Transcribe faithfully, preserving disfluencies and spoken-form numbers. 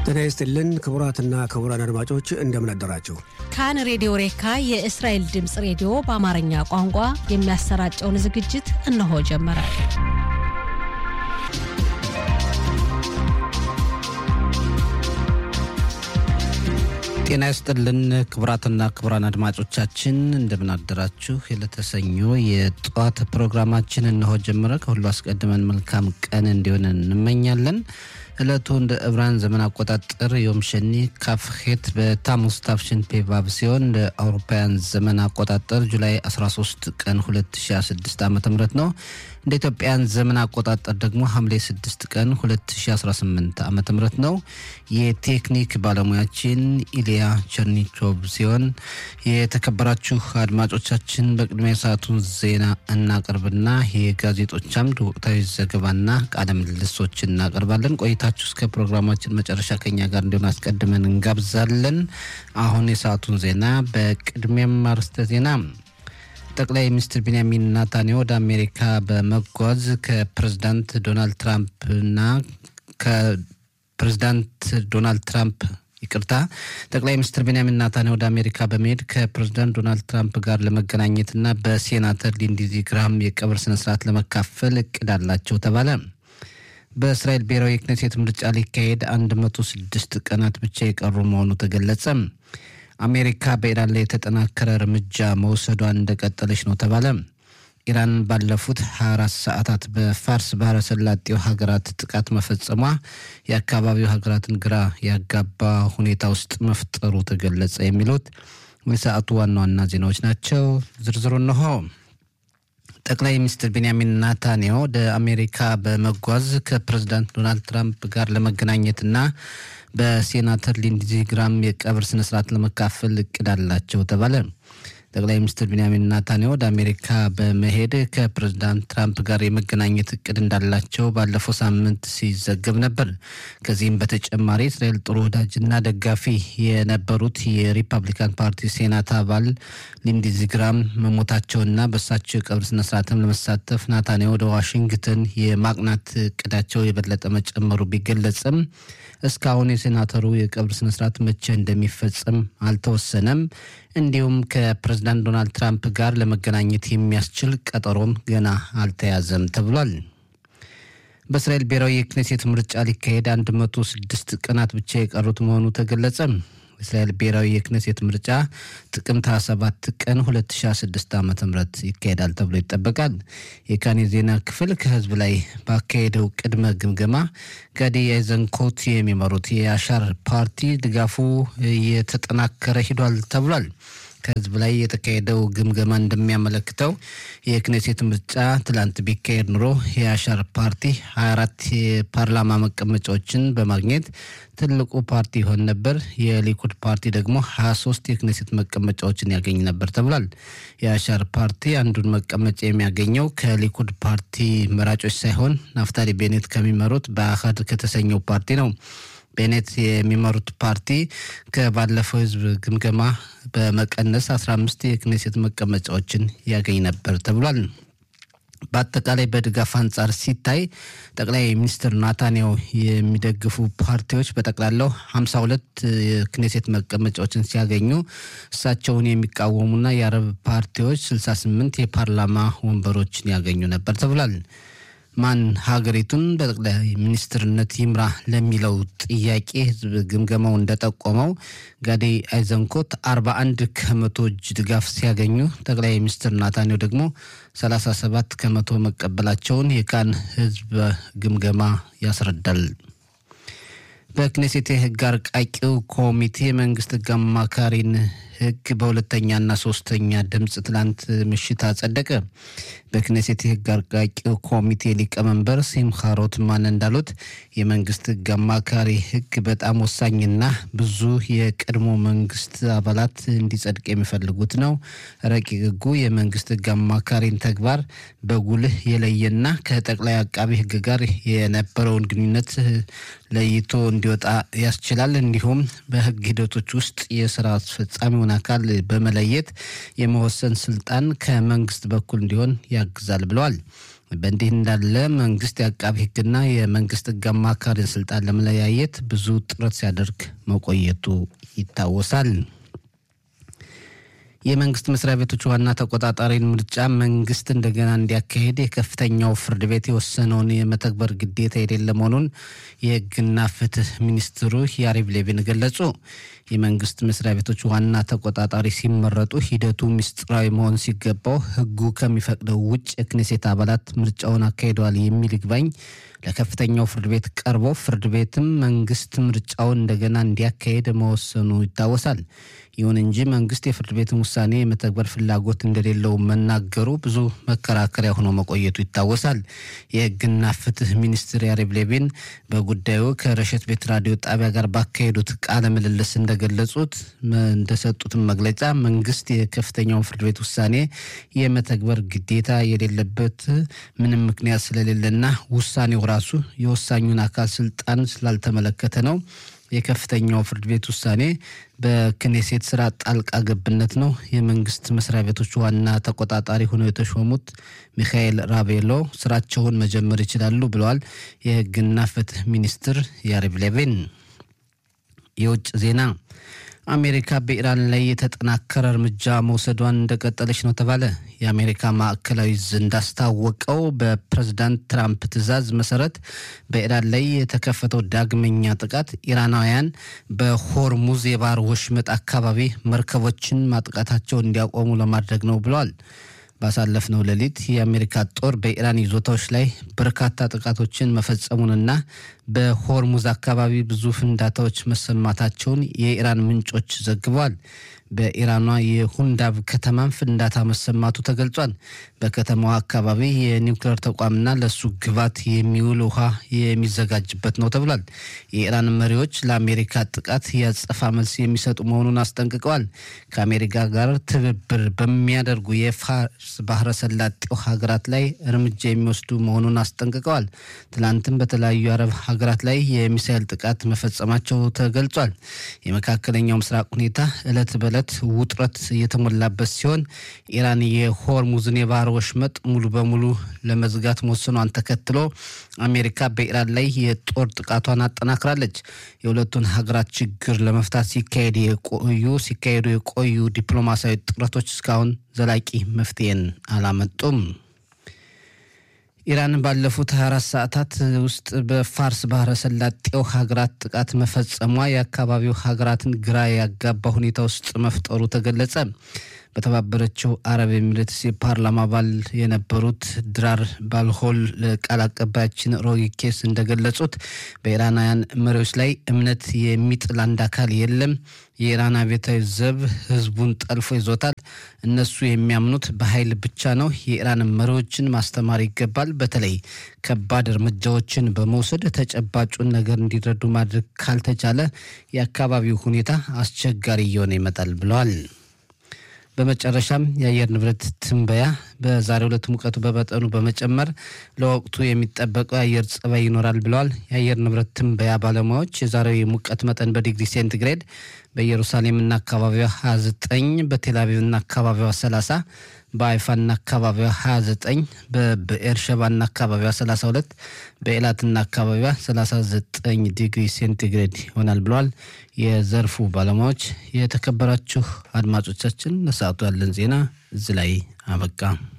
ጤና ይስጥልን ክቡራትና ክቡራን አድማጮች እንደምን አደራችሁ። ካን ሬዲዮ ሬካ የእስራኤል ድምጽ ሬዲዮ በአማርኛ ቋንቋ የሚያሰራጨውን ዝግጅት እነሆ ጀመረ። ጤና ይስጥልን ክቡራትና ክቡራን አድማጮቻችን እንደምን አደራችሁ። ለተሰኞ የጧት ፕሮግራማችን እነሆ ጀመረ። ከሁሉ አስቀድመን መልካም ቀን እንዲሆን እንመኛለን። እለቱ እንደ ዕብራን ዘመን አቆጣጠር ዮም ሸኒ ካፍሄት በታሙስ ታፍሽን ፔቫብ ሲሆን እንደ አውሮፓውያን ዘመን አቆጣጠር ጁላይ አስራ ሶስት ቀን ሁለት ሺህ ስድስት ዓ.ም ነው። እንደ ኢትዮጵያን ዘመን አቆጣጠር ደግሞ ሐምሌ ስድስት ቀን ሁለት ሺህ አስራ ስምንት ዓ.ም ነው። የቴክኒክ ባለሙያችን ኢሊያ ቸርኒቾቭ ሲሆን የተከበራችሁ አድማጮቻችን በቅድሚያ ሰዓቱን ዜና እናቀርብና የጋዜጦች አምድ ወቅታዊ ዘገባና ቃለ ምልልሶችን እናቀርባለን። ቆይታችሁ እስከ ፕሮግራማችን መጨረሻ ከኛ ጋር እንዲሆን አስቀድመን እንጋብዛለን። አሁን የሰዓቱን ዜና በቅድሚያም አርዕስተ ዜና። ጠቅላይ ሚኒስትር ቤንያሚን ኔታንያሁ ወደ አሜሪካ በመጓዝ ከፕሬዝዳንት ዶናልድ ትራምፕና ከፕሬዝዳንት ዶናልድ ትራምፕ ይቅርታ ጠቅላይ ሚኒስትር ቤንያሚን ኔታንያሁ ወደ አሜሪካ በመሄድ ከፕሬዝዳንት ዶናልድ ትራምፕ ጋር ለመገናኘትና በሴናተር ሊንዲዚ ግራሃም የቀብር ስነ ስርዓት ለመካፈል እቅድ አላቸው ተባለ። በእስራኤል ብሔራዊ ክኔሴት ምርጫ ሊካሄድ አንድ መቶ ስድስት ቀናት ብቻ የቀሩ መሆኑ ተገለጸ። አሜሪካ በኢራን ላይ የተጠናከረ እርምጃ መውሰዷን እንደቀጠለች ነው ተባለ። ኢራን ባለፉት ሃያ አራት ሰዓታት በፋርስ ባህረ ሰላጤው ሀገራት ጥቃት መፈጸሟ የአካባቢው ሀገራትን ግራ ያጋባ ሁኔታ ውስጥ መፍጠሩ ተገለጸ። የሚሉት የሰዓቱ ዋና ዋና ዜናዎች ናቸው። ዝርዝሩ ነው። ጠቅላይ ሚኒስትር ቤንያሚን ኔታንያሁ ወደ አሜሪካ በመጓዝ ከፕሬዝዳንት ዶናልድ ትራምፕ ጋር ለመገናኘትና በሴናተር ሊንዲዚ ግራሃም የቀብር ስነ ስርዓት ለመካፈል እቅድ አላቸው ተባለ። ጠቅላይ ሚኒስትር ቤንያሚን ኔታንያሁ ወደ አሜሪካ በመሄድ ከፕሬዝዳንት ትራምፕ ጋር የመገናኘት እቅድ እንዳላቸው ባለፈው ሳምንት ሲዘገብ ነበር። ከዚህም በተጨማሪ እስራኤል ጥሩ ወዳጅና ደጋፊ የነበሩት የሪፐብሊካን ፓርቲ ሴናት አባል ሊንዲዚ ግራሃም መሞታቸውና በሳቸው የቀብር ስነ ስርዓትም ለመሳተፍ ኔታንያሁ ወደ ዋሽንግተን የማቅናት እቅዳቸው የበለጠ መጨመሩ ቢገለጽም እስካሁን የሴናተሩ የቀብር ስነ ስርዓት መቼ እንደሚፈጸም አልተወሰነም። እንዲሁም ከፕሬዝዳንት ዶናልድ ትራምፕ ጋር ለመገናኘት የሚያስችል ቀጠሮም ገና አልተያዘም ተብሏል። በእስራኤል ብሔራዊ የክኔሴት ምርጫ ሊካሄድ አንድ መቶ ስድስት ቀናት ብቻ የቀሩት መሆኑ ተገለጸ። እስራኤል ብሔራዊ የክኔሴት ምርጫ ጥቅምት ሃያ ሰባት ቀን ሁለት ሺህ ስድስት ዓ.ም ይካሄዳል ተብሎ ይጠበቃል። የካን ዜና ክፍል ከህዝብ ላይ ባካሄደው ቅድመ ግምገማ ጋዲ አይዘንኮት የሚመሩት የአሻር ፓርቲ ድጋፉ የተጠናከረ ሂዷል ተብሏል። ከህዝብ ላይ የተካሄደው ግምገማ እንደሚያመለክተው የክኔሴት ምርጫ ትላንት ቢካሄድ ኑሮ የአሻር ፓርቲ ሃያ አራት የፓርላማ መቀመጫዎችን በማግኘት ትልቁ ፓርቲ ይሆን ነበር። የሊኩድ ፓርቲ ደግሞ ሃያ ሶስት የክኔሴት መቀመጫዎችን ያገኝ ነበር ተብሏል። የአሻር ፓርቲ አንዱን መቀመጫ የሚያገኘው ከሊኩድ ፓርቲ መራጮች ሳይሆን ናፍታሊ ቤኔት ከሚመሩት በአሃድ ከተሰኘው ፓርቲ ነው። ቤኔት የሚመሩት ፓርቲ ከባለፈው ህዝብ ግምገማ በመቀነስ አስራ አምስት የክኔሴት መቀመጫዎችን ያገኝ ነበር ተብሏል። በአጠቃላይ በድጋፍ አንጻር ሲታይ ጠቅላይ ሚኒስትር ኔታንያሁ የሚደግፉ ፓርቲዎች በጠቅላላው ሃምሳ ሁለት የክኔሴት መቀመጫዎችን ሲያገኙ እሳቸውን የሚቃወሙና የአረብ ፓርቲዎች ስልሳ ስምንት የፓርላማ ወንበሮችን ያገኙ ነበር ተብሏል። ማን ሀገሪቱን በጠቅላይ ሚኒስትርነት ይምራ ለሚለው ጥያቄ ህዝብ ግምገማው እንደጠቆመው ጋዲ አይዘንኮት አርባ አንድ ከመቶ እጅ ድጋፍ ሲያገኙ ጠቅላይ ሚኒስትር ኔታንያሁ ደግሞ ሰላሳ ሰባት ከመቶ መቀበላቸውን የካን ህዝብ ግምገማ ያስረዳል። በክኔሴት የህግ አርቃቂው ኮሚቴ መንግስት ህግ አማካሪን ህግ በሁለተኛና ሶስተኛ ድምጽ ትላንት ምሽት አጸደቀ። በክኔሴት የህግ አርቃቂው ኮሚቴ ሊቀመንበር ሲምሃ ሮትማን እንዳሉት የመንግስት ህግ አማካሪ ህግ በጣም ወሳኝና ብዙ የቀድሞ መንግስት አባላት እንዲጸድቅ የሚፈልጉት ነው። ረቂቅ ህጉ የመንግስት ህግ አማካሪን ተግባር በጉልህ የለየና ከጠቅላይ አቃቢ ህግ ጋር የነበረውን ግንኙነት ለይቶ እንዲወጣ ያስችላል። እንዲሁም በህግ ሂደቶች ውስጥ የሥራ አስፈጻሚውን አካል በመለየት የመወሰን ስልጣን ከመንግስት በኩል እንዲሆን ያግዛል ብለዋል። በእንዲህ እንዳለ መንግስት የአቃቢ ህግና የመንግስት ህግ አማካሪን ስልጣን ለመለያየት ብዙ ጥረት ሲያደርግ መቆየቱ ይታወሳል። የመንግስት መስሪያ ቤቶች ዋና ተቆጣጣሪን ምርጫ መንግስት እንደገና እንዲያካሄድ የከፍተኛው ፍርድ ቤት የወሰነውን የመተግበር ግዴታ የሌለ መሆኑን የህግና ፍትህ ሚኒስትሩ ያሪቭ ሌቪን ገለጹ። የመንግስት መስሪያ ቤቶች ዋና ተቆጣጣሪ ሲመረጡ ሂደቱ ምስጢራዊ መሆን ሲገባው ህጉ ከሚፈቅደው ውጭ የክኔሴት አባላት ምርጫውን አካሂደዋል የሚል ይግባኝ ለከፍተኛው ፍርድ ቤት ቀርቦ ፍርድ ቤትም መንግስት ምርጫውን እንደገና እንዲያካሄድ መወሰኑ ይታወሳል። ይሁን እንጂ መንግስት የፍርድ ቤትን ውሳኔ የመተግበር ፍላጎት እንደሌለው መናገሩ ብዙ መከራከሪያ ሆኖ መቆየቱ ይታወሳል። የህግና ፍትህ ሚኒስትር ያሪቭ ሌቪን በጉዳዩ ከረሸት ቤት ራዲዮ ጣቢያ ጋር ባካሄዱት ቃለ ምልልስ እንደገለጹት እንደሰጡትም መግለጫ መንግስት የከፍተኛውን ፍርድ ቤት ውሳኔ የመተግበር ግዴታ የሌለበት ምንም ምክንያት ስለሌለና ውሳኔው ራሱ የወሳኙን አካል ስልጣን ስላልተመለከተ ነው። የከፍተኛው ፍርድ ቤት ውሳኔ በክኔሴት ስራ ጣልቃ ገብነት ነው። የመንግስት መስሪያ ቤቶች ዋና ተቆጣጣሪ ሆነው የተሾሙት ሚካኤል ራቤሎ ስራቸውን መጀመር ይችላሉ ብለዋል የህግና ፍትህ ሚኒስትር ያሪቭ ሌቪን። የውጭ ዜና አሜሪካ በኢራን ላይ የተጠናከረ እርምጃ መውሰዷን እንደቀጠለች ነው ተባለ። የአሜሪካ ማዕከላዊ ዕዝ እንዳስታወቀው በፕሬዝዳንት ትራምፕ ትዕዛዝ መሰረት በኢራን ላይ የተከፈተው ዳግመኛ ጥቃት ኢራናውያን በሆርሙዝ የባህር ወሽመጥ አካባቢ መርከቦችን ማጥቃታቸውን እንዲያቆሙ ለማድረግ ነው ብለዋል። ባሳለፍነው ሌሊት የአሜሪካ ጦር በኢራን ይዞታዎች ላይ በርካታ ጥቃቶችን መፈጸሙንና በሆርሙዝ አካባቢ ብዙ ፍንዳታዎች መሰማታቸውን የኢራን ምንጮች ዘግበዋል። በኢራኗ የሁንዳብ ከተማም ፍንዳታ መሰማቱ ተገልጿል። በከተማዋ አካባቢ የኒውክሌር ተቋምና ለሱ ግባት የሚውል ውሃ የሚዘጋጅበት ነው ተብሏል። የኢራን መሪዎች ለአሜሪካ ጥቃት ያጸፋ መልስ የሚሰጡ መሆኑን አስጠንቅቀዋል። ከአሜሪካ ጋር ትብብር በሚያደርጉ የፋርስ ባህረ ሰላጤው ሀገራት ላይ እርምጃ የሚወስዱ መሆኑን አስጠንቅቀዋል። ትላንትም በተለያዩ አረብ ሀገራት ላይ የሚሳኤል ጥቃት መፈጸማቸው ተገልጿል። የመካከለኛው ምስራቅ ሁኔታ እለት በእለት ውጥረት የተሞላበት ሲሆን ኢራን የሆርሙዝን የባህር ወሽመጥ ሙሉ በሙሉ ለመዝጋት መወሰኗን ተከትሎ አሜሪካ በኢራን ላይ የጦር ጥቃቷን አጠናክራለች። የሁለቱን ሀገራት ችግር ለመፍታት ሲካሄድ የቆዩ ሲካሄዱ የቆዩ ዲፕሎማሲያዊ ጥረቶች እስካሁን ዘላቂ መፍትሄን አላመጡም። ኢራን ባለፉት ሃያ አራት ሰዓታት ውስጥ በፋርስ ባህረ ሰላጤው ሀገራት ጥቃት መፈጸሟ የአካባቢው ሀገራትን ግራ ያጋባ ሁኔታ ውስጥ መፍጠሩ ተገለጸ። በተባበረችው አረብ ኤሚሬትስ የፓርላማ አባል የነበሩት ድራር ባልሆል ቃል አቀባያችን ሮይ ኬስ እንደገለጹት በኢራናውያን መሪዎች ላይ እምነት የሚጥል አንድ አካል የለም። የኢራን አብዮታዊ ዘብ ህዝቡን ጠልፎ ይዞታል። እነሱ የሚያምኑት በኃይል ብቻ ነው። የኢራን መሪዎችን ማስተማር ይገባል። በተለይ ከባድ እርምጃዎችን በመውሰድ ተጨባጩን ነገር እንዲረዱ ማድረግ ካልተቻለ የአካባቢው ሁኔታ አስቸጋሪ እየሆነ ይመጣል ብለዋል። በመጨረሻም የአየር ንብረት ትንበያ በዛሬው ዕለት ሙቀቱ በመጠኑ በመጨመር ለወቅቱ የሚጠበቀው የአየር ጸባይ ይኖራል ብለዋል። የአየር ንብረት ትንበያ ባለሙያዎች የዛሬው የሙቀት መጠን በዲግሪ ሴንቲግሬድ በኢየሩሳሌምና አካባቢዋ ሃያ ዘጠኝ፣ በቴልአቪቭና አካባቢዋ ሰላሳ፣ በአይፋና አካባቢዋ ሃያ ዘጠኝ፣ በበኤርሸባና አካባቢዋ ሰላሳ ሁለት፣ በኤላትና አካባቢዋ ሰላሳ ዘጠኝ ዲግሪ ሴንቲግሬድ ይሆናል ብለዋል የዘርፉ ባለሙያዎች። የተከበራችሁ አድማጮቻችን ለሰዓቱ ያለን ዜና እዚህ ላይ አበቃ።